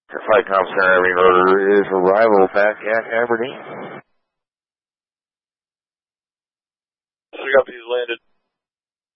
Flight Com Center, every order is arrival back at Aberdeen. Copy, landed.